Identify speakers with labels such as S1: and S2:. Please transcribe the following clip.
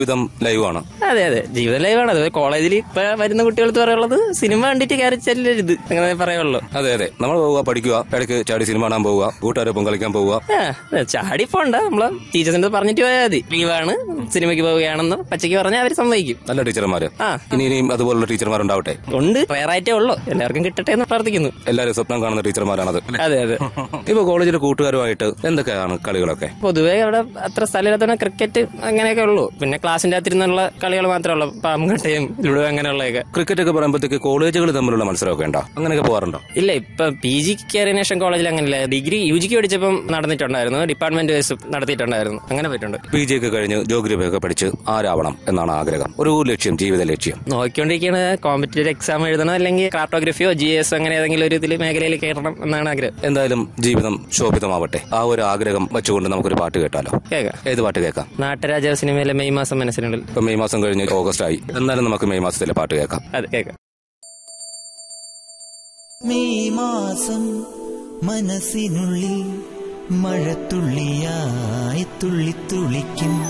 S1: വിധം ലൈവാണ്.
S2: അതെ അതെ, ജീവിത ലൈവാണ്. അത് കോളേജിൽ ഇപ്പൊ വരുന്ന കുട്ടികൾക്ക് പറയാനുള്ളത് സിനിമ കണ്ടിട്ട് കയറി ചെല്ലരുത്, അങ്ങനെ പറയുള്ളൂ.
S1: അതെ അതെ, നമ്മൾ പോവുക, പഠിക്കുക, ഇടയ്ക്ക് ചാടി സിനിമ കാണാൻ പോവുക, കൂട്ടുകാരൊപ്പം കളിക്കാൻ പോവുക.
S2: ചാടി പോണ്ട, നമ്മള് ടീച്ചേഴ്സിന്റെ പറഞ്ഞിട്ട് പോയാൽ മതി. ലീവാണ്, സിനിമയ്ക്ക് പോവുകയാണെന്ന് പച്ചയ്ക്ക് പറഞ്ഞാൽ അവർ സമ്മതിക്കും.
S1: നല്ല ടീച്ചർമാര്. ഇനിയും അതുപോലുള്ള ടീച്ചർമാരുണ്ടാവട്ടെ.
S2: ഉണ്ട്, റയറായിട്ടേ ഉള്ളൂ. എല്ലാവർക്കും കിട്ടട്ടെ എന്ന് പ്രാർത്ഥിക്കുന്നു.
S1: എല്ലാവരും സ്വപ്നം കാണുന്ന ടീച്ചർമാരാണത്.
S2: അതെ അതെ.
S1: ഇപ്പൊ കോളേജിലെ കൂട്ടുകാരുമായിട്ട് എന്തൊക്കെയാണ് കളികളൊക്കെ?
S2: പൊതുവേ അവിടെ അത്ര സ്ഥലമില്ലാത്ത ക്രിക്കറ്റ് അങ്ങനെയൊക്കെ ഉള്ളൂ. പിന്നെ ക്ലാസിന്റെ അകത്തിരുന്നുള്ള കളികൾ മാത്രമേ ഉള്ളൂ, പാമ്പുകട്ടയും ലുഡോ അങ്ങനെയുള്ളതൊക്കെ.
S1: ക്രിക്കറ്റ് ഒക്കെ പറയുമ്പോഴത്തേക്ക് കോളേജുകൾ തമ്മിലുള്ള മത്സരമൊക്കെ ഉണ്ടോ? അങ്ങനെയൊക്കെ പോകാറുണ്ടോ?
S2: ഇല്ല, ഇപ്പൊ PG കയറിയ ശേഷം കോളേജിൽ അങ്ങനെയില്ല. ഡിഗ്രി UG പഠിച്ചപ്പം നടന്നിട്ടുണ്ടായിരുന്നു, ഡിപ്പാർട്ട്മെന്റ് വൈസ് നടത്തിയിട്ടുണ്ടായിരുന്നു, അങ്ങനെ പോയിട്ടുണ്ട്.
S1: PG ഒക്കെ കഴിഞ്ഞ് ജോഗ്രഫി ഒക്കെ പഠിച്ച് ആരാവണം എന്നാണ് ആഗ്രഹം? ഒരു ലക്ഷ്യം, ജീവിത ലക്ഷ്യം
S2: നോക്കിക്കൊണ്ടിരിക്കുകയാണ്. കോമ്പറ്റേറ്റീവ് എക്സാം എഴുതണം, അല്ലെങ്കിൽ ക്രാപ്റ്റോഗ്രഫിയോ GS അങ്ങനെ ഏതെങ്കിലും ഒരു ഇതിൽ മേഖലയിൽ കയറണം എന്നാണ് ആഗ്രഹം.
S1: എന്തായാലും ജീവിതം ശോഭിതമാവട്ടെ. ആ ഒരു ആഗ്രഹം വെച്ചുകൊണ്ട് നമുക്കൊരു പാട്ട് കേട്ടാലോ?
S2: കേൾക്കാം.
S1: ഏത് പാട്ട് കേൾക്കാം?
S2: നാട്ടുരാജാവ് സിനിമയിലെ മെയ് മാസം മനസ്സിനുള്ളിൽ.
S1: ഇപ്പൊ മെയ് മാസം കഴിഞ്ഞ് ഓഗസ്റ്റ് ആയി, എന്നാലും നമുക്ക് മെയ് മാസത്തിലെ പാട്ട് കേൾക്കാം.
S2: അതെ, കേൾക്കാം.
S3: മെയ് മാസം മനസ്സിനുള്ളിൽ മഴത്തുള്ളിയായി തുള്ളിത്തുള്ളിക്കും.